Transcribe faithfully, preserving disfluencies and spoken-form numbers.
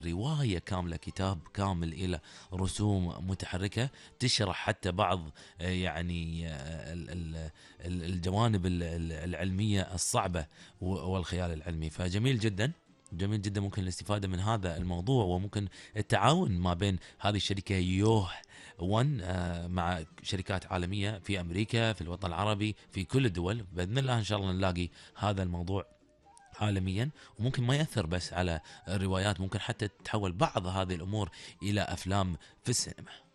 رواية كاملة، كتاب كامل إلى رسوم متحركة تشرح حتى بعض آه، يعني آه، ال- ال- ال- الجوانب ال- ال- العلمية الصعبة و- والخيال العلمي. فجميل جدا، جميل جدا. ممكن الاستفادة من هذا الموضوع، وممكن التعاون ما بين هذه الشركة يوه ون آه، مع شركات عالمية في أمريكا، في الوطن العربي، في كل الدول. بإذن الله إن شاء الله نلاقي هذا الموضوع عالميا. وممكن ما يأثر بس على الروايات، ممكن حتى تتحول بعض هذه الأمور إلى أفلام في السينما.